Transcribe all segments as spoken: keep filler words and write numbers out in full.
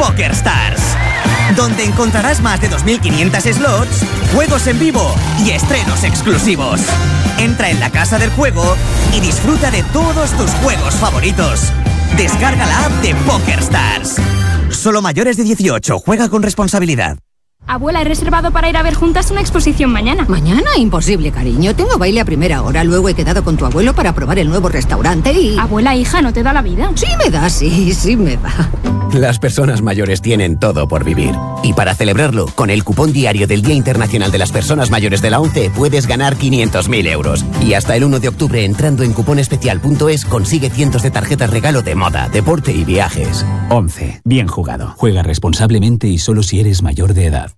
PokerStars, donde encontrarás más de dos mil quinientos slots, juegos en vivo y estrenos exclusivos. Entra en la casa del juego y disfruta de todos tus juegos favoritos. Descarga la app de PokerStars. Solo mayores de dieciocho. Juega con responsabilidad. Abuela, he reservado para ir a ver juntas una exposición mañana. ¿Mañana? Imposible, cariño. Tengo baile a primera hora. Luego he quedado con tu abuelo para probar el nuevo restaurante y... Abuela, hija, ¿no te da la vida? Sí me da, sí, sí me da. Las personas mayores tienen todo por vivir. Y para celebrarlo, con el cupón diario del Día Internacional de las Personas Mayores de la ONCE puedes ganar quinientos mil euros. Y hasta el uno de octubre, entrando en cuponespecial punto es, consigue cientos de tarjetas regalo de moda, deporte y viajes. ONCE. Bien jugado. Juega responsablemente y solo si eres mayor de edad.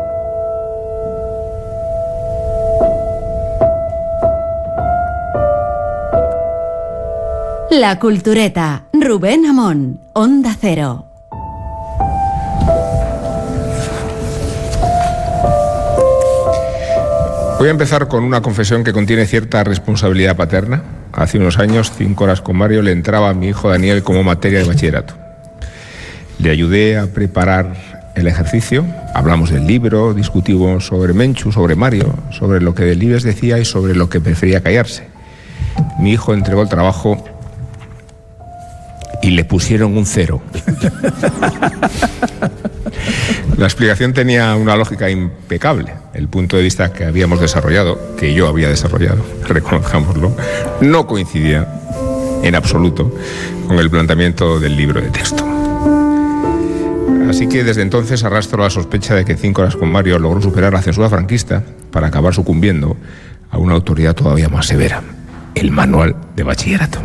La Cultureta, Rubén Amón, Onda Cero. Voy a empezar con una confesión que contiene cierta responsabilidad paterna. Hace unos años, cinco horas con Mario, le entraba a mi hijo Daniel como materia de bachillerato. Le ayudé a preparar el ejercicio, hablamos del libro, discutimos sobre Menchu, sobre Mario, sobre lo que Delibes decía y sobre lo que prefería callarse. Mi hijo entregó el trabajo y le pusieron un cero. La explicación tenía una lógica impecable. El punto de vista que habíamos desarrollado, que yo había desarrollado, reconozcámoslo, no coincidía en absoluto con el planteamiento del libro de texto. Así que desde entonces arrastro la sospecha de que Cinco horas con Mario logró superar la censura franquista para acabar sucumbiendo a una autoridad todavía más severa, el manual de bachillerato.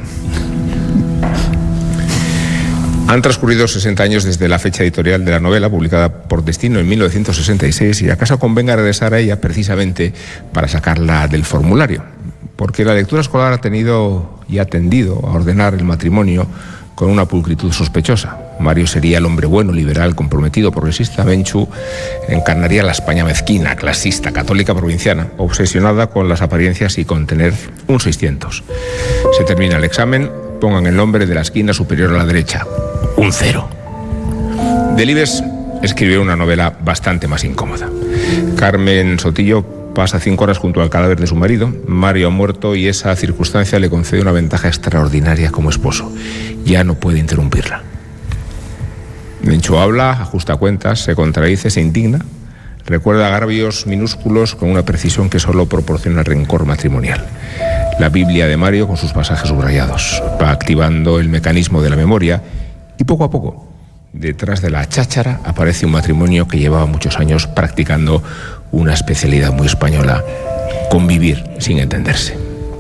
Han transcurrido sesenta años desde la fecha editorial de la novela, publicada por Destino en mil novecientos sesenta y seis, y acaso convenga regresar a ella precisamente para sacarla del formulario, porque la lectura escolar ha tenido y ha tendido a ordenar el matrimonio con una pulcritud sospechosa. Mario sería el hombre bueno, liberal, comprometido, progresista. Menchu encarnaría la España mezquina, clasista, católica, provinciana, obsesionada con las apariencias y con tener un seiscientos. Se termina el examen, pongan el nombre de la esquina superior a la derecha, un cero. Delibes escribió una novela bastante más incómoda. Carmen Sotillo pasa cinco horas junto al cadáver de su marido. Mario ha muerto y esa circunstancia le concede una ventaja extraordinaria como esposo. Ya no puede interrumpirla. Menchu habla, ajusta cuentas, se contradice, se indigna, recuerda agravios minúsculos con una precisión que solo proporciona el rencor matrimonial. La Biblia de Mario, con sus pasajes subrayados, va activando el mecanismo de la memoria y poco a poco, detrás de la cháchara, aparece un matrimonio que llevaba muchos años practicando una especialidad muy española: convivir sin entenderse.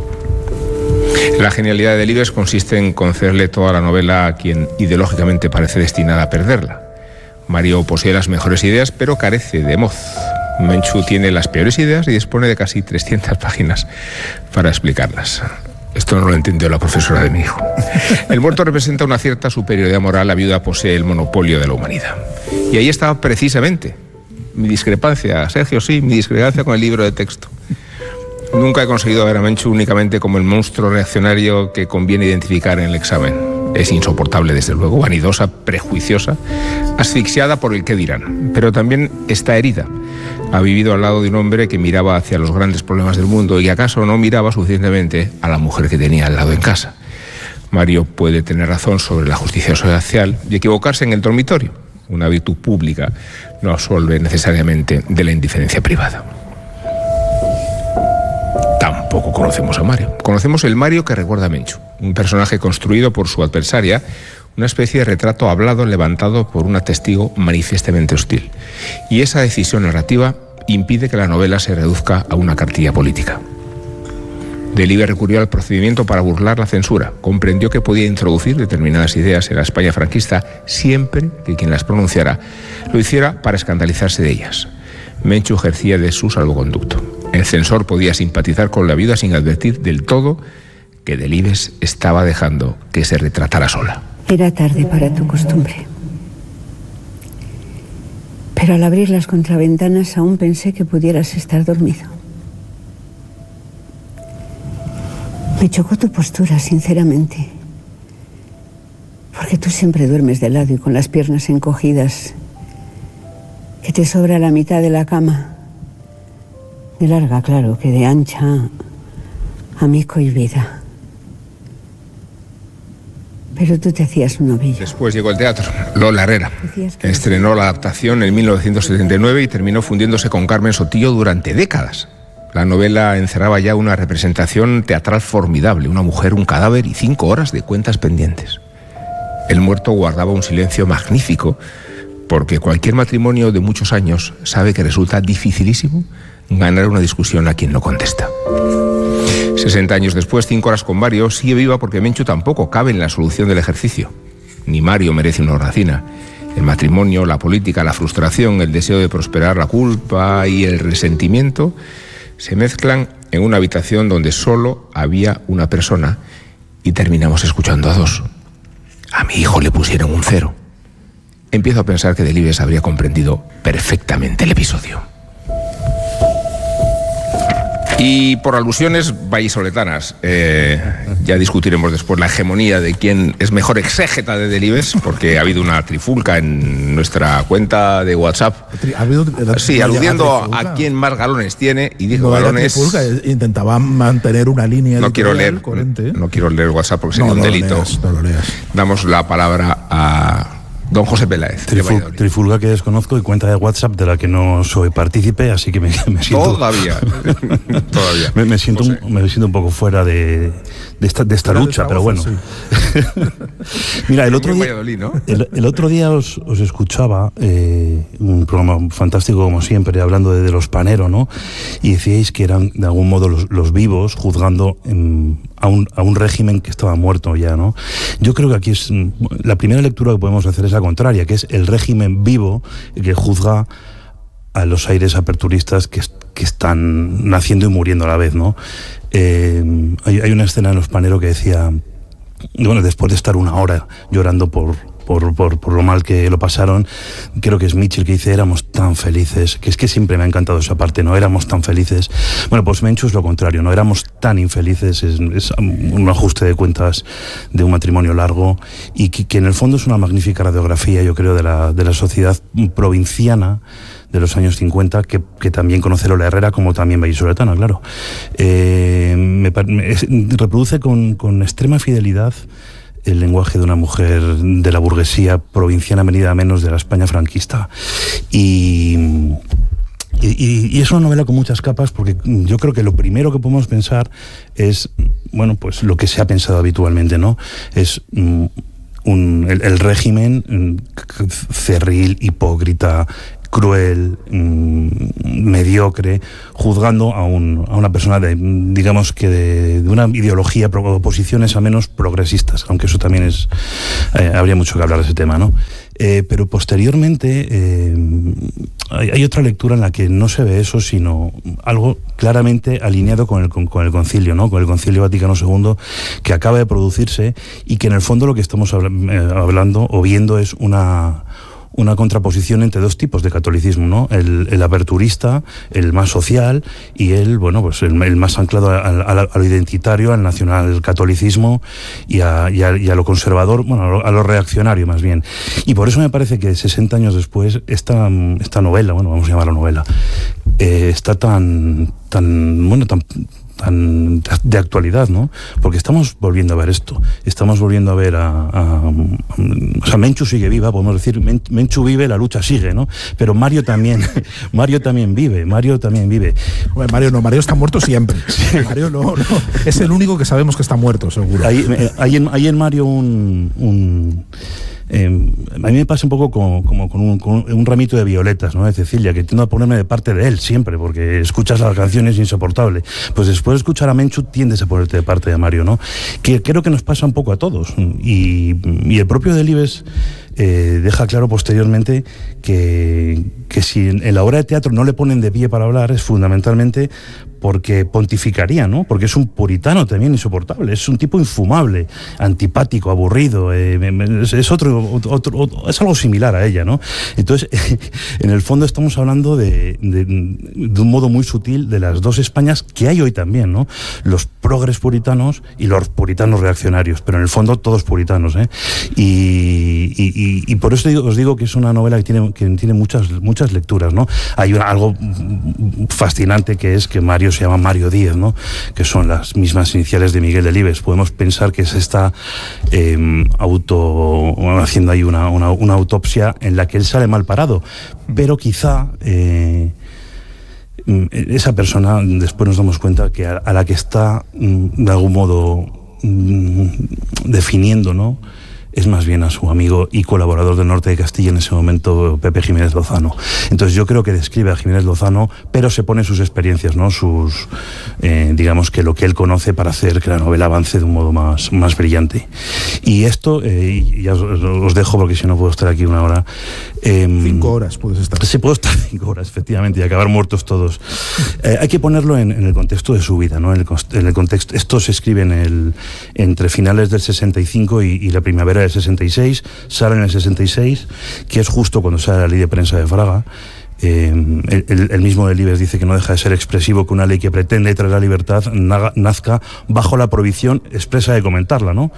La genialidad de Delibes consiste en concederle toda la novela a quien ideológicamente parece destinada a perderla. Mario posee las mejores ideas, pero carece de moz. Menchu tiene las peores ideas y dispone de casi trescientas páginas para explicarlas. Esto no lo entendió la profesora de mi hijo. El muerto representa una cierta superioridad moral, la viuda posee el monopolio de la humanidad. Y ahí estaba precisamente mi discrepancia, Sergio, sí, mi discrepancia con el libro de texto. Nunca he conseguido ver a Menchu únicamente como el monstruo reaccionario que conviene identificar en el examen. Es insoportable, desde luego, vanidosa, prejuiciosa, asfixiada por el qué dirán, pero también está herida. Ha vivido al lado de un hombre que miraba hacia los grandes problemas del mundo y acaso no miraba suficientemente a la mujer que tenía al lado en casa. Mario puede tener razón sobre la justicia social y equivocarse en el dormitorio. Una virtud pública no absuelve necesariamente de la indiferencia privada. Tampoco conocemos a Mario. Conocemos el Mario que recuerda a Menchu, un personaje construido por su adversaria, una especie de retrato hablado levantado por una testigo manifiestamente hostil. Y esa decisión narrativa impide que la novela se reduzca a una cartilla política. Delibes recurrió al procedimiento para burlar la censura. Comprendió que podía introducir determinadas ideas en la España franquista siempre que quien las pronunciara lo hiciera para escandalizarse de ellas. Menchu ejercía de su salvoconducto. El censor podía simpatizar con la viuda sin advertir del todo que Delibes estaba dejando que se retratara sola. Era tarde para tu costumbre. Pero al abrir las contraventanas aún pensé que pudieras estar dormido. Me chocó tu postura, sinceramente. Porque tú siempre duermes de lado y con las piernas encogidas, que te sobra la mitad de la cama. De larga, claro, que de ancha, amico y vida. Pero tú te hacías un ovillo. Después llegó el teatro. Lola Herrera estrenó la adaptación en mil novecientos setenta y nueve y terminó fundiéndose con Carmen Sotillo durante décadas. La novela encerraba ya una representación teatral formidable, una mujer, un cadáver y cinco horas de cuentas pendientes. El muerto guardaba un silencio magnífico, porque cualquier matrimonio de muchos años sabe que resulta dificilísimo ganar una discusión a quien no contesta. sesenta años después, cinco horas con Mario sigue viva porque Menchu tampoco cabe en la solución del ejercicio. Ni Mario merece una hornacina. El matrimonio, la política, la frustración, el deseo de prosperar, la culpa y el resentimiento se mezclan en una habitación donde solo había una persona y terminamos escuchando a dos. A mi hijo le pusieron un cero. Empiezo a pensar que Delibes habría comprendido perfectamente el episodio. Y por alusiones vallisoletanas, eh, ya discutiremos después la hegemonía de quién es mejor exégeta de Delibes, porque ha habido una trifulca en nuestra cuenta de WhatsApp. ¿Ha habido, la, sí, aludiendo a quién más galones tiene, y dijo no, galones... Trifulca, intentaba mantener una línea no quiero leer, coherente. No, no quiero leer WhatsApp porque sería no, un no delito. Lo leas, no lo leas. Damos la palabra a don José Peláez. Triful, trifulga que desconozco y cuenta de WhatsApp de la que no soy partícipe, así que me, me siento... Todavía. Todavía. Me, me, siento un, me siento un poco fuera de, de esta, de esta lucha, de pero bueno. Sí. Mira, el otro día, ¿no? el, el otro día os, os escuchaba, eh, un programa fantástico como siempre, hablando de, de los Panero, ¿no? Y decíais que eran de algún modo los, los vivos juzgando en, a, un, a un régimen que estaba muerto ya, ¿no? Yo creo que aquí es la primera lectura que podemos hacer es la contraria, que es el régimen vivo que juzga a los aires aperturistas que, que están naciendo y muriendo a la vez, ¿no? Eh, hay, hay una escena en Los Panero que decía, bueno, después de estar una hora llorando por, por, por, por lo mal que lo pasaron, creo que es Mitchell que dice, éramos tan felices, que es que siempre me ha encantado esa parte, ¿no? Éramos tan felices. Bueno, pues Menchu es lo contrario, no éramos tan infelices, es, es un ajuste de cuentas de un matrimonio largo y que, que en el fondo es una magnífica radiografía, yo creo, de la, de la sociedad provinciana de los años cincuenta, que, que también conoce Lola Herrera, como también vallisoletana, claro. Eh, me, me, es, reproduce con, con extrema fidelidad el lenguaje de una mujer de la burguesía provinciana, venida a menos de la España franquista. Y, y, y es una novela con muchas capas, porque yo creo que lo primero que podemos pensar es, bueno, pues lo que se ha pensado habitualmente, ¿no? Es un, el, el régimen cerril, hipócrita, cruel, mmm, mediocre, juzgando a, un, a una persona de, digamos que de, de una ideología o posiciones al menos progresistas, aunque eso también es, eh, habría mucho que hablar de ese tema, ¿no? Eh, pero posteriormente eh, hay, hay otra lectura en la que no se ve eso, sino algo claramente alineado con el, con, con el concilio, ¿no? Con el Concilio Vaticano segundo, que acaba de producirse y que en el fondo lo que estamos habla, eh, hablando o viendo es una una contraposición entre dos tipos de catolicismo, ¿no? El, el aperturista, el más social, y el, bueno, pues el, el más anclado a, a, a lo identitario, al nacionalcatolicismo y a, y, a, y a lo conservador, bueno, a lo, a lo reaccionario más bien. Y por eso me parece que sesenta años después esta, esta novela, bueno, vamos a llamarla novela, eh, está tan, tan, bueno, tan... tan de actualidad, ¿no? Porque estamos volviendo a ver esto, estamos volviendo a ver a, a, a o sea, Menchu sigue viva, podemos decir, Men, Menchu vive, la lucha sigue, ¿no? Pero Mario también, Mario también vive, Mario también vive. Bueno, Mario no, Mario está muerto siempre. Sí. Mario no, no, es el único que sabemos que está muerto, seguro. Hay, hay, en, hay en Mario un... un Eh, a mí me pasa un poco como, como con, un, con un ramito de violetas, ¿no? De Cecilia, que tiendo a ponerme de parte de él siempre, porque escuchas las canciones insoportable. Pues después de escuchar a Menchu tiendes a ponerte de parte de Mario, ¿no? Que creo que nos pasa un poco a todos. Y, y el propio Delibes eh, deja claro posteriormente que, que si en, en la obra de teatro no le ponen de pie para hablar, es fundamentalmente porque pontificaría, ¿no? Porque es un puritano también insoportable, es un tipo infumable, antipático, aburrido, eh, es, es otro, otro, otro, es algo similar a ella, ¿no? Entonces, en el fondo estamos hablando de, de, de un modo muy sutil de las dos Españas que hay hoy también, ¿no? Los progres puritanos y los puritanos reaccionarios, pero en el fondo todos puritanos, ¿eh? Y, y, y, y por eso digo, os digo que es una novela que tiene, que tiene muchas, muchas lecturas, ¿no? Hay una, algo fascinante que es que Mario se llama Mario Díez, ¿no? Que son las mismas iniciales de Miguel Delibes. Podemos pensar que se está eh, auto haciendo ahí una, una, una autopsia en la que él sale mal parado, pero quizá eh, esa persona después nos damos cuenta que a, a la que está de algún modo definiendo, ¿no? Es más bien a su amigo y colaborador del Norte de Castilla en ese momento, Pepe Jiménez Lozano. Entonces yo creo que describe a Jiménez Lozano, pero se pone sus experiencias, ¿no? Sus, eh, digamos que lo que él conoce para hacer que la novela avance de un modo más, más brillante. Y esto, eh, y ya os, os dejo porque si no puedo estar aquí una hora. Eh, cinco horas puedes estar. Sí, puedo estar cinco horas, efectivamente, y acabar muertos todos. Eh, hay que ponerlo en, en el contexto de su vida, ¿no? En el, en el contexto, esto se escribe en el, entre finales del sesenta y cinco y, y la primavera del sesenta y seis, sale en el sesenta y seis, que es justo cuando sale la ley de prensa de Fraga. Eh, el, el mismo Delibes dice que no deja de ser expresivo que una ley que pretende traer la libertad nazca bajo la prohibición expresa de comentarla, ¿no?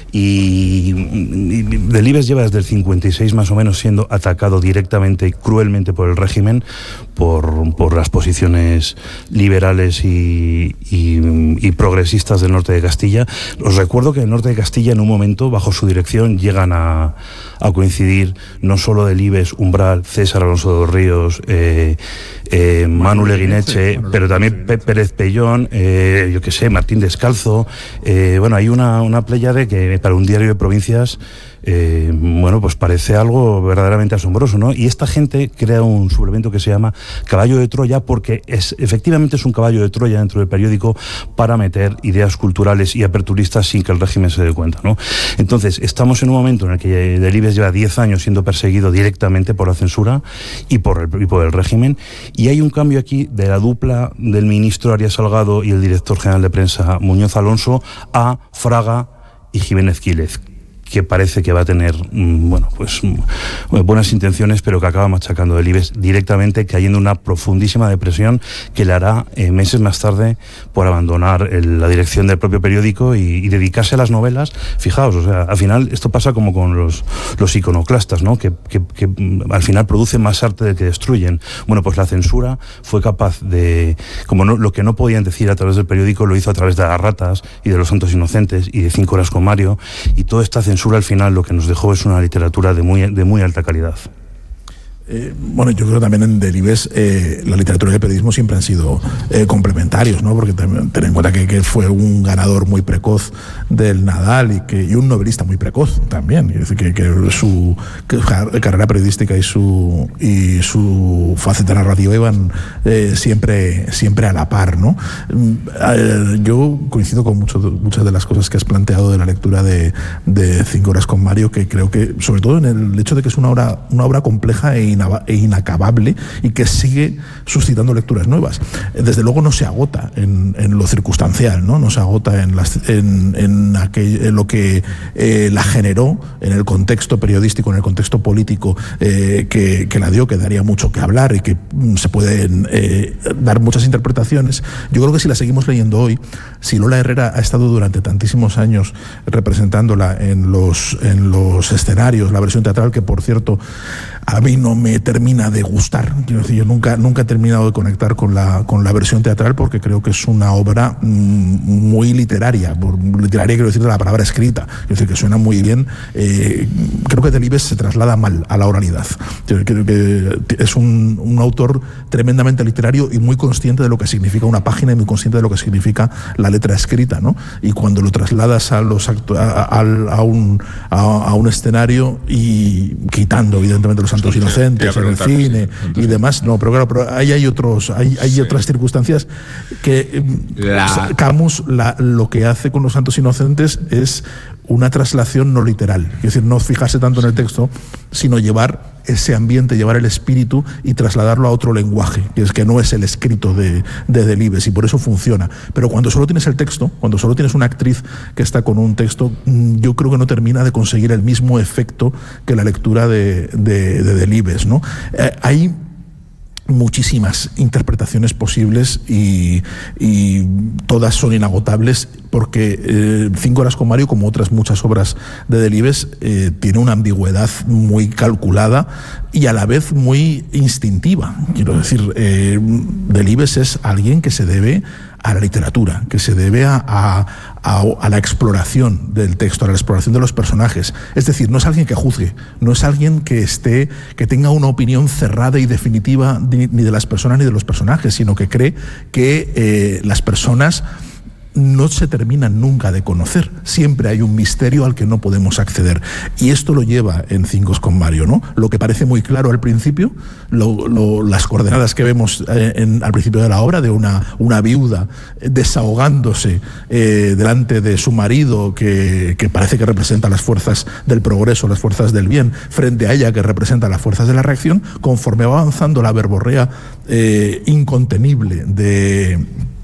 Y, y Delibes lleva desde el cincuenta y seis más o menos siendo atacado directamente y cruelmente por el régimen, por, por las posiciones liberales y, y, y progresistas del norte de Castilla. Os recuerdo que en el norte de Castilla en un momento, bajo su dirección, llegan a, a coincidir no solo Delibes, Umbral, César Alonso de los Ríos, Eh, eh, Manu Leguineche, pero también P Pérez Pellón, eh, yo qué sé, Martín Descalzo. Eh, bueno, hay una, una pléyade que para un diario de provincias, eh, bueno, pues parece algo verdaderamente asombroso, ¿no? Y esta gente crea un suplemento que se llama Caballo de Troya, porque es, efectivamente es un caballo de Troya dentro del periódico para meter ideas culturales y aperturistas sin que el régimen se dé cuenta, ¿no? Entonces, estamos en un momento en el que Delibes lleva diez años siendo perseguido directamente por la censura y por el, y por el régimen, y hay un cambio aquí de la dupla del ministro Arias Salgado y el director general de prensa Muñoz Alonso a Fraga y Jiménez Quílez, que parece que va a tener, bueno, pues buenas intenciones, pero que acaba machacando Delibes directamente, cayendo en una profundísima depresión que le hará eh, meses más tarde por abandonar el, la dirección del propio periódico y, y dedicarse a las novelas. Fijaos, o sea, al final esto pasa como con los, los iconoclastas, ¿no? Que, que, que al final producen más arte del que destruyen. Bueno, pues la censura fue capaz de, como no, lo que no podían decir a través del periódico, lo hizo a través de Las Ratas y de Los Santos Inocentes y de Cinco Horas con Mario, y toda esta censura al final lo que nos dejó es una literatura de muy, de muy alta calidad. Eh, bueno, yo creo también en Delibes eh, la literatura y el periodismo siempre han sido eh, complementarios, ¿no? Porque ten, ten en cuenta que, que fue un ganador muy precoz del Nadal y, que, y un novelista muy precoz también. Es decir, que, que su que carrera periodística y su y su faceta narrativa iban eh, siempre, siempre a la par, ¿no? Eh, yo coincido con mucho, muchas de las cosas que has planteado de la lectura de, de Cinco Horas con Mario, que creo que, sobre todo en el hecho de que es una obra, una obra compleja e e inacabable y que sigue suscitando lecturas nuevas. Desde luego no se agota en, en lo circunstancial, no no se agota en, las, en, en, aquel, en lo que eh, la generó, en el contexto periodístico, en el contexto político eh, que, que la dio, que daría mucho que hablar y que mm, se pueden eh, dar muchas interpretaciones. Yo creo que si la seguimos leyendo hoy, si Lola Herrera ha estado durante tantísimos años representándola en los, en los escenarios, la versión teatral, que por cierto a mí no me termina de gustar. Quiero decir, yo nunca, nunca he terminado de conectar con la, con la versión teatral, porque creo que es una obra mmm, muy literaria. Por literaria quiero decir de la palabra escrita. Quiero decir que suena muy bien. Eh, creo que Delibes se traslada mal a la oralidad. Creo que es un, un autor tremendamente literario y muy consciente de lo que significa una página y muy consciente de lo que significa la letra escrita, ¿no? Y cuando lo trasladas a, los actu a, a, a, un, a, a un escenario y quitando evidentemente los Santos Inocentes en el cine y demás, no, pero claro, pero ahí hay otros, hay, hay sí. otras circunstancias que la... Camus la, lo que hace con los Santos Inocentes es una traslación no literal, es decir, no fijarse tanto en el texto, sino llevar ese ambiente, llevar el espíritu y trasladarlo a otro lenguaje, que es que no es el escrito de, de Delibes, y por eso funciona. Pero cuando solo tienes el texto, cuando solo tienes una actriz que está con un texto, yo creo que no termina de conseguir el mismo efecto que la lectura de, de, de Delibes, ¿no? Eh, hay muchísimas interpretaciones posibles y, y todas son inagotables, porque eh, Cinco horas con Mario, como otras muchas obras de Delibes, eh, tiene una ambigüedad muy calculada y a la vez muy instintiva. Quiero decir, eh, Delibes es alguien que se debe a la literatura, que se debe a, a, a, a la exploración del texto, a la exploración de los personajes. Es decir, no es alguien que juzgue, no es alguien que esté, que tenga una opinión cerrada y definitiva ni, ni de las personas ni de los personajes, sino que cree que eh, las personas no se terminan nunca de conocer. Siempre hay un misterio al que no podemos acceder. Y esto lo lleva en Cinco con Mario, ¿no? Lo que parece muy claro al principio, lo, lo, las coordenadas que vemos eh, en, al principio de la obra, de una, una viuda desahogándose eh, delante de su marido, que, que parece que representa las fuerzas del progreso, las fuerzas del bien, frente a ella, que representa las fuerzas de la reacción. Conforme va avanzando la verborrea eh, incontenible de...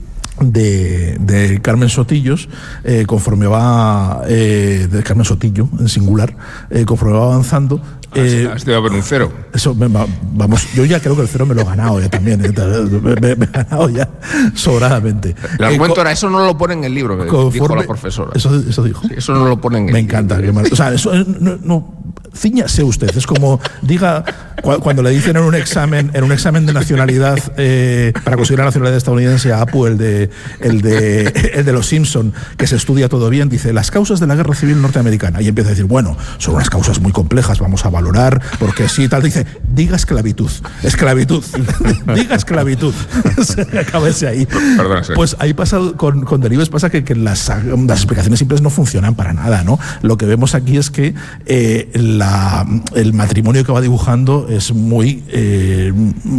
De, de Carmen Sotillos, eh, conforme va eh, de Carmen Sotillo en singular, eh, conforme va avanzando, eh, este va a haber un cero. Eso, vamos, yo ya creo que el cero me lo he ganado ya también, eh, me, me, me he ganado ya sobradamente. El argumento eh, era, eso no lo pone en el libro, que conforme, dijo la profesora. Eso, eso dijo. Sí, eso no lo pone en el me libro. Me encanta. Que mal, o sea, eso no, no ciñase usted, es como diga cuando le dicen en un examen, en un examen de nacionalidad eh, para conseguir la nacionalidad estadounidense a Apu, el de el de el de los Simpson, que se estudia todo bien, dice las causas de la guerra civil norteamericana, y empieza a decir, bueno, son unas causas muy complejas, vamos a valorar, porque sí, tal, dice, diga esclavitud, esclavitud, diga esclavitud, acábese ahí. Perdón, sí. Pues ahí pasa, con, con Delibes pasa que, que las, las explicaciones simples no funcionan para nada, ¿no? Lo que vemos aquí es que eh, la, el matrimonio que va dibujando es muy, eh,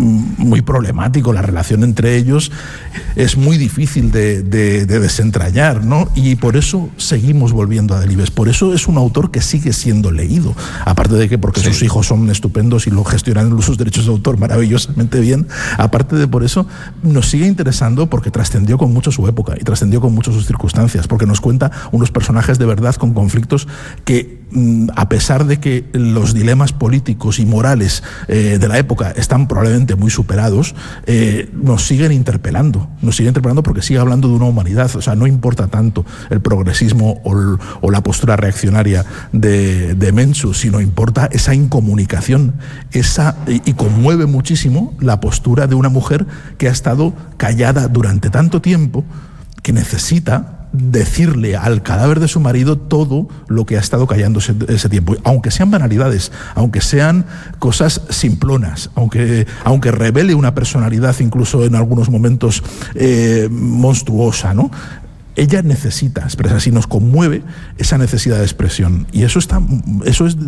muy problemático, la relación entre ellos es muy difícil de, de, de desentrañar, ¿no? Y por eso seguimos volviendo a Delibes, por eso es un autor que sigue siendo leído, aparte de que porque sí. sus hijos son estupendos y lo gestionan sus derechos de autor maravillosamente bien, aparte de por eso nos sigue interesando porque trascendió con mucho su época y trascendió con mucho sus circunstancias, porque nos cuenta unos personajes de verdad con conflictos que, a pesar de que los dilemas políticos y morales eh, de la época están probablemente muy superados, eh, nos siguen interpelando, nos siguen interpelando porque sigue hablando de una humanidad. O sea, no importa tanto el progresismo o, el, o la postura reaccionaria de, de Menchu, sino importa esa incomunicación, esa, y, y conmueve muchísimo la postura de una mujer que ha estado callada durante tanto tiempo, que necesita decirle al cadáver de su marido todo lo que ha estado callando ese, ese tiempo, aunque sean banalidades, aunque sean cosas simplonas, aunque, aunque revele una personalidad incluso en algunos momentos eh, monstruosa, ¿no? Ella necesita expresar, si nos conmueve esa necesidad de expresión, y eso está, eso es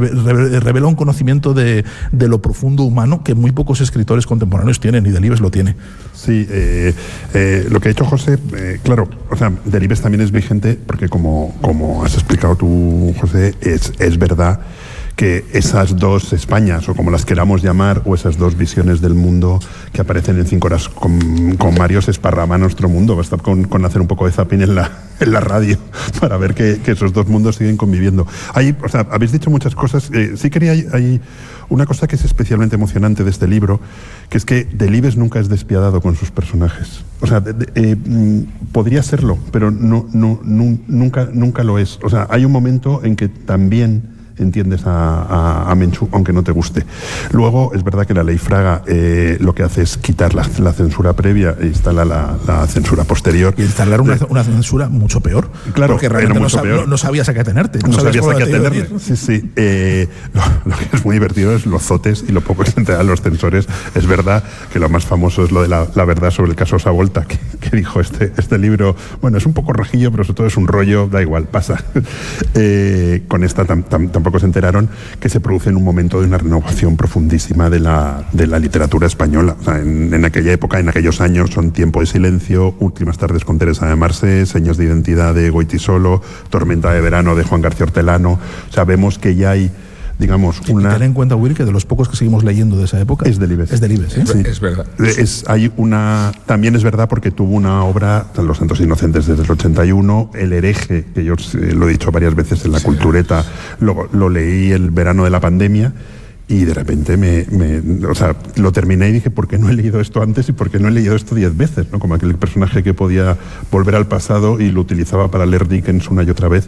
revela un conocimiento de, de lo profundo humano que muy pocos escritores contemporáneos tienen, y Delibes lo tiene. Sí, eh, eh, lo que ha dicho José, eh, claro, o sea, Delibes también es vigente porque como, como has explicado tú, José, es, es verdad que esas dos Españas, o como las queramos llamar, o esas dos visiones del mundo que aparecen en Cinco horas con, con Mario, se esparrama nuestro mundo. Basta con, con hacer un poco de zapping en la, en la radio para ver que, que esos dos mundos siguen conviviendo. Hay, o sea, habéis dicho muchas cosas. Eh, sí quería, hay, hay una cosa que es especialmente emocionante de este libro, que es que Delibes nunca es despiadado con sus personajes. O sea, de, de, eh, podría serlo, pero no, no, no, nunca, nunca lo es. O sea, hay un momento en que también entiendes a, a, a Menchu, aunque no te guste. Luego, es verdad que la ley Fraga eh, lo que hace es quitar la, la censura previa e instala la, la censura posterior. Y instalar una, de, una censura mucho peor. Claro, porque realmente no, sab, no, no sabías a qué atenerte. No, no sabías a qué atenerle. Sí, sí. Eh, lo, lo que es muy divertido es los zotes y lo poco que se enteran los censores. Es verdad que lo más famoso es lo de la, la verdad sobre el caso Savolta, que, que dijo este, este libro. Bueno, es un poco rojillo, pero sobre todo es un rollo, da igual, pasa. Eh, con esta tam, tam, tam tampoco se enteraron, que se produce en un momento de una renovación profundísima de la, de la literatura española. O sea, en, en aquella época, en aquellos años, son Tiempo de silencio, Últimas tardes con Teresa de Marsé, Señas de identidad de Goitisolo, Tormenta de verano de Juan García Hortelano. O sea, vemos que ya hay, digamos, una... Y ten en cuenta, Willy, que de los pocos que seguimos leyendo de esa época... Es Delibes. Es Delibes, ¿eh? Sí. Es verdad. Es, hay una, también es verdad porque tuvo una obra, Los Santos Inocentes desde el ochenta y uno, El hereje, que yo eh, lo he dicho varias veces en la sí. Cultureta, lo, lo leí el verano de la pandemia, y de repente me, me, o sea, lo terminé y dije, ¿por qué no he leído esto antes y por qué no he leído esto diez veces? ¿No? Como aquel personaje que podía volver al pasado y lo utilizaba para leer Dickens una y otra vez.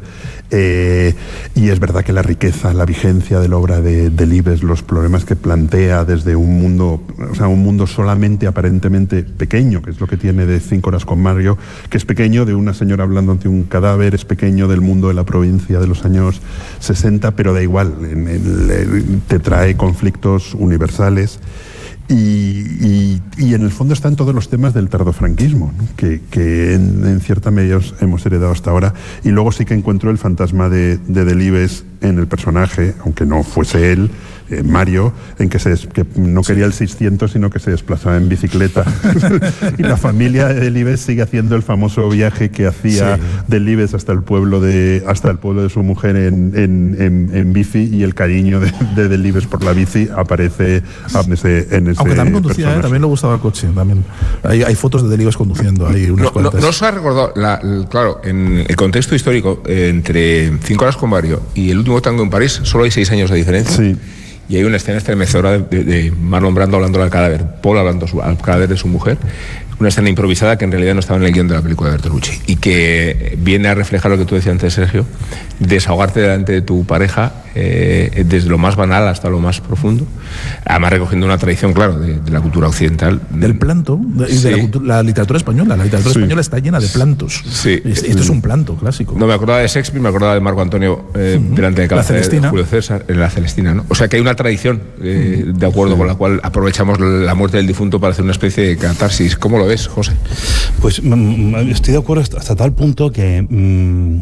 Eh, y es verdad que la riqueza, la vigencia de la obra de Delibes, los problemas que plantea desde un mundo, o sea, un mundo solamente aparentemente pequeño, que es lo que tiene de Cinco horas con Mario, que es pequeño de una señora hablando ante un cadáver, es pequeño del mundo de la provincia de los años sesenta, pero da igual, en, en, en, te trae conflictos universales y, y, y en el fondo están todos los temas del tardofranquismo, ¿no? que, que en, en cierta medida hemos heredado hasta ahora, y luego sí que encuentro el fantasma de, de Delibes en el personaje, aunque no fuese él, eh, Mario, en que, se, que no quería el seiscientos, sino que se desplazaba en bicicleta. Y la familia de Delibes sigue haciendo el famoso viaje que hacía sí. Delibes hasta el pueblo de hasta el pueblo de su mujer en, en, en, en bici, y el cariño de, de Delibes por la bici aparece en ese, en ese Aunque también conducía, ¿eh? También le gustaba el coche. También. Hay, hay fotos de Delibes conduciendo. Hay unas no, cuantas. No, no se ha recordado, la, el, claro, en el contexto histórico, eh, entre Cinco horas con Mario y El último tango en París, solo hay seis años de diferencia. Sí. Y hay una escena estremecedora de, de, de Marlon Brando hablando al cadáver, Paul hablando su, al cadáver de su mujer, una escena improvisada que en realidad no estaba en el guión de la película de Bertolucci, y que viene a reflejar lo que tú decías antes, Sergio, desahogarte delante de tu pareja, eh, desde lo más banal hasta lo más profundo, además recogiendo una tradición, claro, de, de la cultura occidental. Del planto, de, y sí. de la, cultura, la literatura española. La literatura sí. española está llena de plantos. Sí. Esto es un planto clásico. No me acordaba de Shakespeare, me acordaba de Marco Antonio eh, uh-huh. delante de cabeza de Julio César, en la Celestina, ¿no? O sea que hay una tradición, eh, de acuerdo sí. con la cual aprovechamos la muerte del difunto para hacer una especie de catarsis. ¿Cómo lo ves, José? Pues estoy de acuerdo hasta, hasta tal punto que mmm,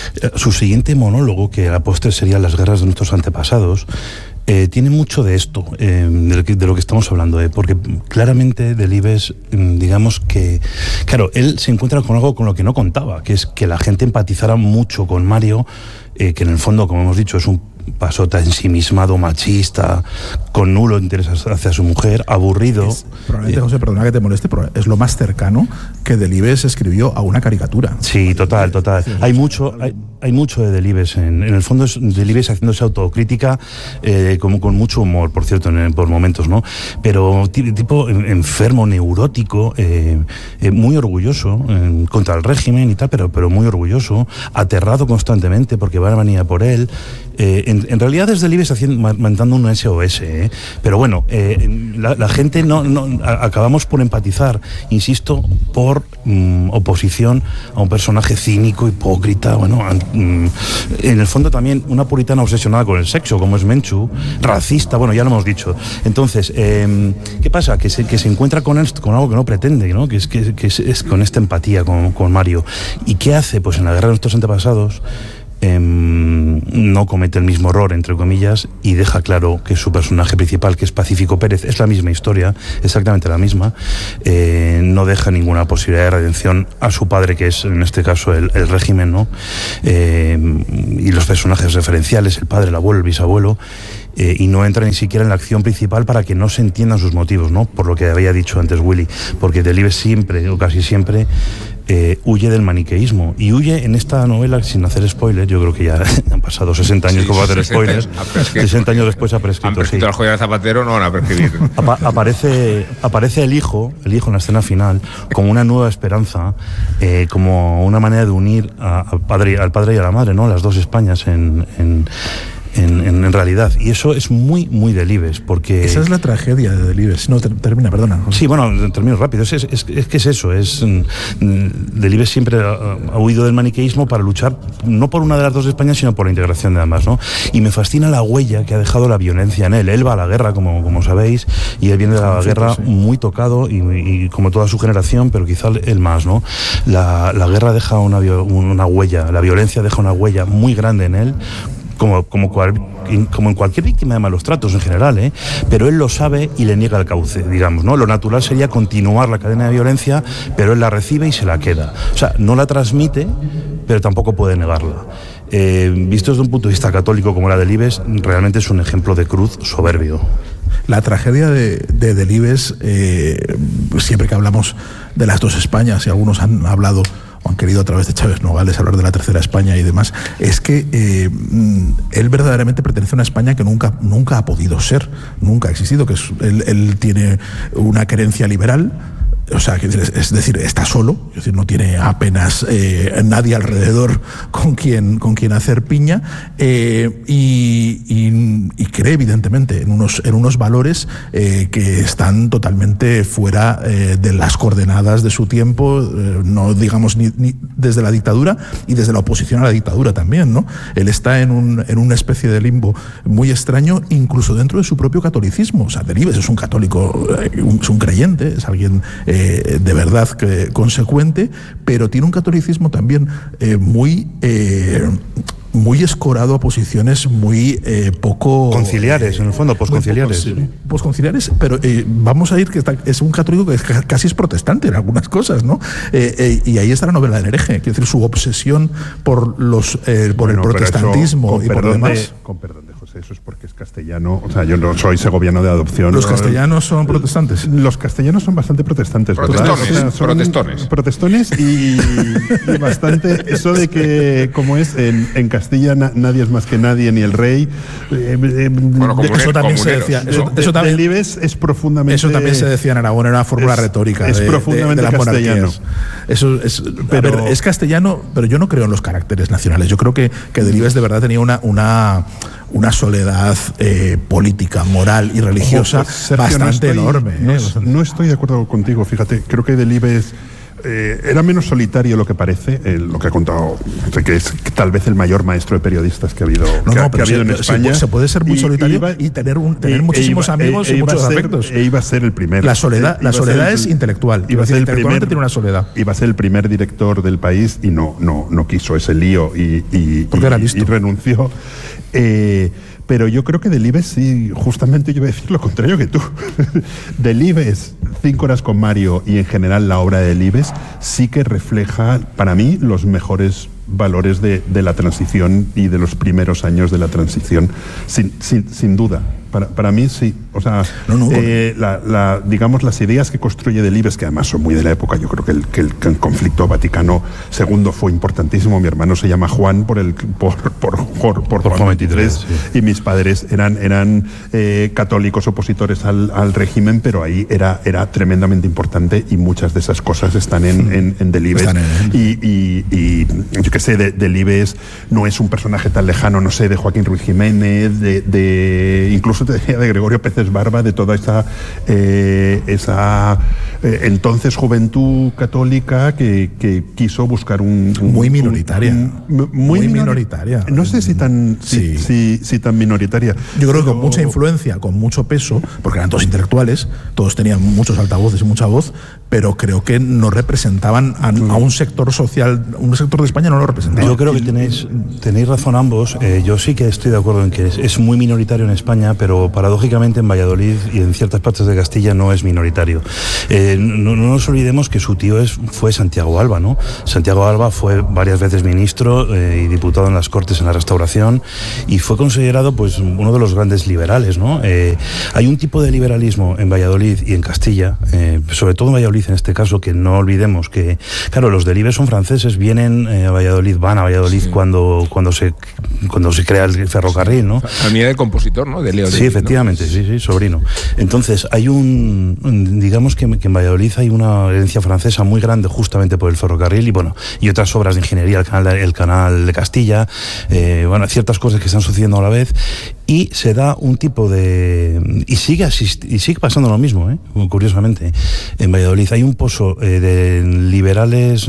su siguiente monólogo, que a la postre serían Las guerras de nuestros antepasados, eh, tiene mucho de esto, eh, de, lo que, de lo que estamos hablando, eh, porque claramente Delibes, digamos que, claro, él se encuentra con algo con lo que no contaba, que es que la gente empatizara mucho con Mario, eh, que en el fondo, como hemos dicho, es un pasota ensimismado, machista, con nulo interés hacia su mujer, aburrido. Es, probablemente, eh, José, perdona que te moleste, pero es lo más cercano que Delibes escribió a una caricatura. Sí, total, total. Hay mucho, hay, hay mucho de Delibes. En, en el fondo es Delibes haciéndose autocrítica, eh, como con mucho humor, por cierto, en, por momentos, ¿no? Pero tipo enfermo, neurótico, eh, eh, muy orgulloso, eh, contra el régimen y tal, pero, pero muy orgulloso, aterrado constantemente porque van a venir a por él. Eh, en, en realidad es Delibes mandando un S O S, ¿eh? Pero bueno, eh, la, la gente no, no a, acabamos por empatizar, insisto, por mm, oposición a un personaje cínico, hipócrita, bueno, an, mm, en el fondo también una puritana obsesionada con el sexo, como es Menchu, racista, bueno, ya lo hemos dicho. Entonces, eh, ¿qué pasa? Que se, que se encuentra con, esto, con algo que no pretende, ¿no? Que es, que, que es, es con esta empatía con, con Mario. ¿Y qué hace? Pues en la guerra de nuestros antepasados, Eh, no comete el mismo error, entre comillas, y deja claro que su personaje principal, que es Pacífico Pérez, es la misma historia, exactamente la misma, eh, no deja ninguna posibilidad de redención a su padre, que es en este caso el, el régimen, ¿no? Eh, y los personajes referenciales, el padre, el abuelo, el bisabuelo, eh, y no entra ni siquiera en la acción principal para que no se entiendan sus motivos, ¿no? Por lo que había dicho antes Willy, porque Delibes siempre, o casi siempre, Eh, huye del maniqueísmo, y huye en esta novela, sin hacer spoiler, yo creo que ya han pasado sesenta años, sí, como va a hacer spoilers, sesenta años después ha prescrito. Han prescrito sí. la joya de Zapatero, no van a prescribir. Apa- aparece, aparece el hijo, el hijo en la escena final, como una nueva esperanza, eh, como una manera de unir a, a padre, al padre y a la madre, ¿no? Las dos Españas en... en En, en, en realidad, y eso es muy, muy Delibes, porque... Esa es la tragedia de Delibes. No, ter, termina, perdona. Sí, bueno, termino rápido. Es, es, es, es que es eso, es... Delibes siempre ha, ha huido del maniqueísmo para luchar, no por una de las dos Españas, sino por la integración de ambas, ¿no? Y me fascina la huella que ha dejado la violencia en él. Él va a la guerra, como, como sabéis, y él viene de la guerra sí. muy tocado, y, y como toda su generación, pero quizá él más, ¿no? La, la guerra deja una, una huella, la violencia deja una huella muy grande en él, como, como, cual, como en cualquier víctima de malos tratos en general, ¿eh? Pero él lo sabe y le niega el cauce, digamos, ¿no? Lo natural sería continuar la cadena de violencia, pero él la recibe y se la queda. O sea, no la transmite, pero tampoco puede negarla. Eh, visto desde un punto de vista católico como la de Delibes, realmente es un ejemplo de cruz soberbio. La tragedia de, de Delibes, eh, siempre que hablamos de las dos Españas, y algunos han hablado o han querido a través de Chávez Nogales hablar de la tercera España y demás, es que eh, él verdaderamente pertenece a una España que nunca, nunca ha podido ser, nunca ha existido, que es, él, él tiene una querencia liberal. O sea, es decir, está solo, es decir, no tiene apenas eh, nadie alrededor con quien, con quien hacer piña, eh, y, y, y cree evidentemente en unos, en unos valores eh, que están totalmente fuera eh, de las coordenadas de su tiempo, eh, no digamos ni, ni desde la dictadura y desde la oposición a la dictadura también, ¿no? Él está en, un, en una especie de limbo muy extraño, incluso dentro de su propio catolicismo. O sea, Delibes es un católico, es un creyente, es alguien eh, de verdad que consecuente, pero tiene un catolicismo también eh, muy eh, muy escorado a posiciones muy eh, poco conciliares, eh, en el fondo, posconciliares. Sí, posconciliares, pero eh, vamos a ir que está, es un católico que es, casi es protestante en algunas cosas, ¿no? Eh, eh, y ahí está la novela del hereje, quiero decir, su obsesión por los eh, por bueno, el protestantismo y por lo demás. De, con perdón de José, eso es porque es castellano, o sea, yo no soy segoviano de adopción. ¿Los castellanos son protestantes? Los castellanos son bastante protestantes. Protestones, o sea, son protestones. Protestones y, y bastante, eso de que, como es, en, en Castilla na, nadie es más que nadie, ni el rey. Eh, eh, bueno, comunero, eso también se decía. Eso, de, eso también, Delibes es profundamente. Eso también se decía en Aragón, era una fórmula es, retórica. Es de, profundamente de, de las castellano. Monarquías. Eso es, pero, a ver, es castellano, pero yo no creo en los caracteres nacionales. Yo creo que, que Delibes de verdad tenía una, una, una soledad eh, política, moral y religiosa Ojo, Sergio, bastante no estoy, enorme. No, eh, no estoy de acuerdo contigo, fíjate. Creo que Delibes Eh, era menos solitario lo que parece, eh, lo que ha contado, que es tal vez el mayor maestro de periodistas que ha habido, no, que, no, que ha habido se, en España. Se puede ser muy y, solitario iba, y tener, un, tener e, muchísimos e iba, amigos e, y e muchos ser, afectos. E iba a ser el primer. La soledad, e, la soledad el, es intelectual. Iba a ser el primer, tiene una soledad. Iba a ser el primer director del país y no, no, no quiso ese lío y, y, Porque y, era listo. y renunció. Eh, Pero yo creo que Delibes sí, justamente yo voy a decir lo contrario que tú. Delibes, Cinco horas con Mario y en general la obra de Delibes sí que refleja, para mí, los mejores valores de, de la transición y de los primeros años de la transición, sin, sin, sin duda. Para, para mí sí, o sea, no, no, eh, la, la, digamos las ideas que construye Delibes, que además son muy de la época, yo creo que el, que el, que el conflicto Vaticano segundo fue importantísimo. Mi hermano se llama Juan por el por por, por, por, por Juan veintitrés, sí. Y mis padres eran eran eh, católicos opositores al, al régimen, pero ahí era era tremendamente importante y muchas de esas cosas están en, en, en Delibes. Están en y, y, y yo qué sé, de, Delibes no es un personaje tan lejano, no sé, de Joaquín Ruiz Jiménez, de, de incluso te decía de Gregorio Peces Barba, de toda esa eh, esa eh, entonces juventud católica que, que quiso buscar un, un muy minoritaria un, un, muy, muy minor, minoritaria no sé si tan sí. si, si, si tan minoritaria. Yo creo que con mucha influencia, con mucho peso, porque eran todos intelectuales, todos tenían muchos altavoces y mucha voz, pero creo que no representaban a, a un sector social, un sector de España no lo representaba. Yo creo que tenéis tenéis razón ambos. Eh, yo sí que estoy de acuerdo en que es, es muy minoritario en España, pero paradójicamente en Valladolid y en ciertas partes de Castilla no es minoritario. Eh, no, no nos olvidemos que su tío es, fue Santiago Alba, ¿no? Santiago Alba fue varias veces ministro eh, y diputado en las Cortes en la Restauración y fue considerado pues uno de los grandes liberales, ¿no? Eh, hay un tipo de liberalismo en Valladolid y en Castilla, eh, sobre todo en Valladolid en este caso, que no olvidemos que, claro, los Delibes son franceses, vienen eh, a Valladolid, van a Valladolid sí. cuando, cuando, se, cuando se crea el ferrocarril, ¿no? Familia del compositor, ¿no? De Leo Sí, efectivamente, ¿no? sí, sí, sobrino. Entonces, hay un, digamos que, que en Valladolid hay una herencia francesa muy grande justamente por el ferrocarril y bueno, y otras obras de ingeniería, el canal, el canal de Castilla, eh, bueno, ciertas cosas que están sucediendo a la vez y se da un tipo de... y sigue, asist, y sigue pasando lo mismo, ¿eh? Curiosamente, en Valladolid hay un pozo eh, de liberales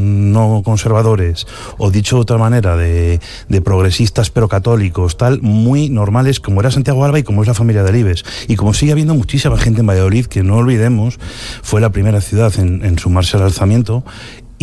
no conservadores o dicho de otra manera, de, de progresistas pero católicos, tal, muy normales como era Santiago Alba y como es la familia Delibes. Y como sigue habiendo muchísima gente en Valladolid, que no olvidemos, fue la primera ciudad en, en sumarse al alzamiento.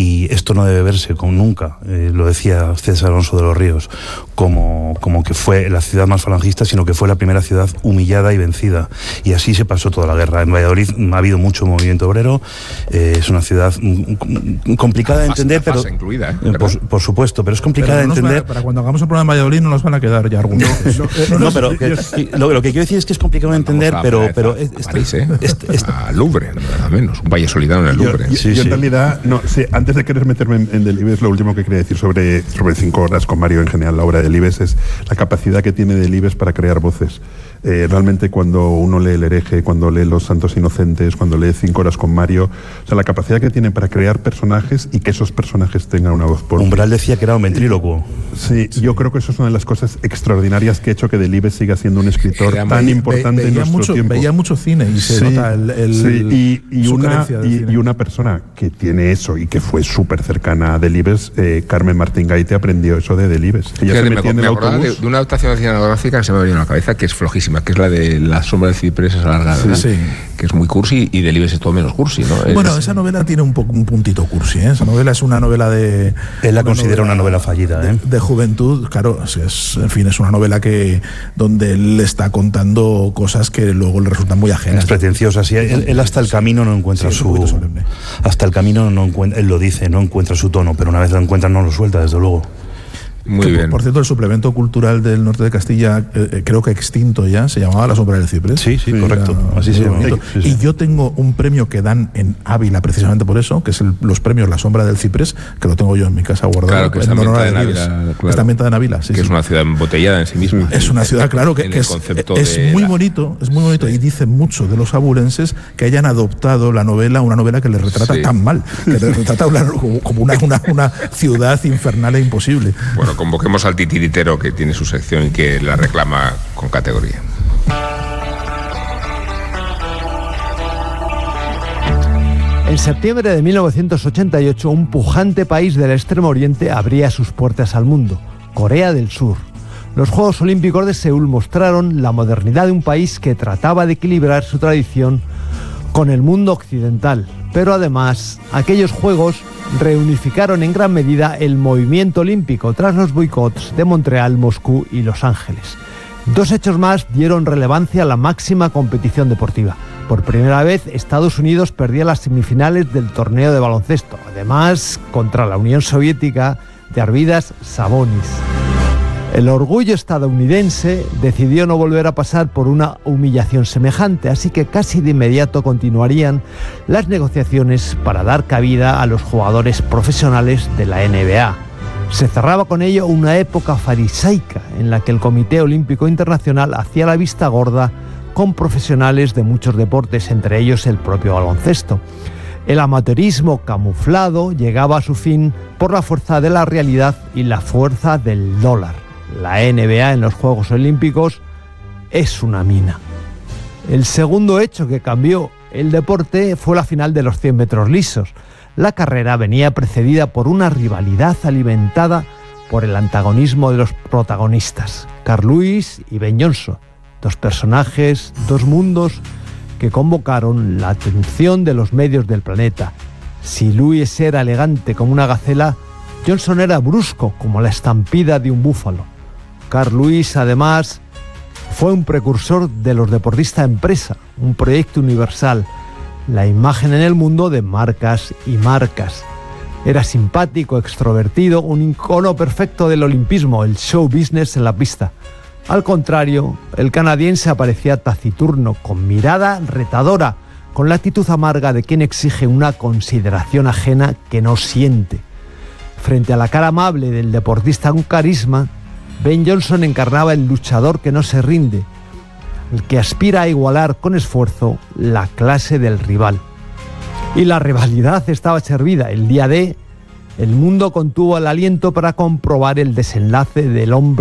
y esto no debe verse como nunca, eh, lo decía César Alonso de los Ríos, como, como que fue la ciudad más falangista, sino que fue la primera ciudad humillada y vencida. Y así se pasó toda la guerra. En Valladolid ha habido mucho movimiento obrero, eh, es una ciudad complicada de entender, pero incluida, ¿eh? por, por supuesto, pero es complicada pero no de entender. A, para cuando hagamos el programa en Valladolid no nos van a quedar ya argumentos. No, no, no, no, pero que, lo, lo que quiero decir es que es complicado de entender, pero, pero a, es, a París, ¿eh? Este, este, a Louvre, nada menos, un Valle Solidano en el Louvre. Yo, yo, sí, yo sí. en realidad, no, sí, antes de querer meterme en, en Delibes, lo último que quería decir sobre, sobre Cinco Horas con Mario, en general, la obra de Delibes, es la capacidad que tiene Delibes para crear voces. Eh, realmente cuando uno lee El hereje, cuando lee Los santos inocentes, cuando lee Cinco Horas con Mario, o sea, la capacidad que tiene para crear personajes y que esos personajes tengan una voz propia. Umbral decía que era un ventrílocuo. Sí, sí, yo creo que eso es una de las cosas extraordinarias que ha hecho que Delibes siga siendo un escritor Era tan muy, importante ve, en nuestro mucho, tiempo. Veía mucho cine y se sí, nota el, el, sí, y, y, una, y, cine. y una persona que tiene eso y que fue súper cercana a Delibes, eh, Carmen Martín Gaite, aprendió eso de Delibes. Ella Fíjate, se metía me, en el me acordaba de, autobús. de una adaptación cinematográfica que se me ha venido a la cabeza, que es flojísima, que es la de La sombra del ciprés alargada, Sí, sí. que es muy cursi, y Delibes es todo menos cursi, ¿no? Es, Bueno, esa novela tiene un, poco, un puntito cursi, ¿eh? Esa novela es una novela de... Él la considera una novela fallida, ¿eh? De, de juventud, claro, es, en fin, es una novela que donde él está contando cosas que luego le resultan muy ajenas. Es pretenciosa, sí. Él, él hasta el camino no encuentra Sí, su... Hasta el camino no encuentra, él lo dice, no encuentra su tono, pero una vez lo encuentra no lo suelta, desde luego. Muy que, bien. Por, por cierto, el suplemento cultural del norte de Castilla, eh, creo que extinto ya, se llamaba La sombra del ciprés. Sí, sí, Era correcto. Así se llama. bonito. Sí, sí. Y yo tengo un premio que dan en Ávila precisamente por eso, que es el, los premios La sombra del ciprés, que lo tengo yo en mi casa guardado. Claro, que está en honor a ambientada en Delibes. Ávila, claro. Está ambientada en Ávila, sí, que sí. es una ciudad embotellada en sí misma. Es una ciudad, claro, que, En que el es, concepto es de muy la- bonito, es muy bonito, y dice mucho de los abulenses que hayan adoptado la novela, una novela que les retrata Sí. tan mal, que les retrata una- como como una, una, una ciudad infernal e imposible. Bueno, convoquemos al titiritero, que tiene su sección y que la reclama con categoría. En septiembre de mil novecientos ochenta y ocho, un pujante país del Extremo Oriente abría sus puertas al mundo, Corea del Sur. Los Juegos Olímpicos de Seúl mostraron la modernidad de un país que trataba de equilibrar su tradición con el mundo occidental, pero además aquellos Juegos reunificaron en gran medida el movimiento olímpico tras los boicots de Montreal, Moscú y Los Ángeles. Dos hechos más dieron relevancia a la máxima competición deportiva. Por primera vez, Estados Unidos perdía las semifinales del torneo de baloncesto, además contra la Unión Soviética de Arvidas Sabonis. El orgullo estadounidense decidió no volver a pasar por una humillación semejante, así que casi de inmediato continuarían las negociaciones para dar cabida a los jugadores profesionales de la N B A. Se cerraba con ello una época farisaica en la que el Comité Olímpico Internacional hacía la vista gorda con profesionales de muchos deportes, entre ellos el propio baloncesto. El amateurismo camuflado llegaba a su fin por la fuerza de la realidad y la fuerza del dólar. La N B A en los Juegos Olímpicos es una mina. El segundo hecho que cambió el deporte fue la final de los cien metros lisos. La carrera venía precedida por una rivalidad alimentada por el antagonismo de los protagonistas, Carl Lewis y Ben Johnson, dos personajes, dos mundos que convocaron la atención de los medios del planeta. Si Lewis era elegante como una gacela, Johnson era brusco como la estampida de un búfalo. Carl Lewis, además, fue un precursor de los deportistas empresa, un proyecto universal, la imagen en el mundo de marcas y marcas. Era simpático, extrovertido, un icono perfecto del olimpismo, el show business en la pista. Al contrario, el canadiense aparecía taciturno, con mirada retadora, con la actitud amarga de quien exige una consideración ajena que no siente. Frente a la cara amable del deportista con carisma, Ben Johnson encarnaba el luchador que no se rinde, el que aspira a igualar con esfuerzo la clase del rival. Y la rivalidad estaba servida. El día D, el mundo contuvo el aliento para comprobar el desenlace del hombre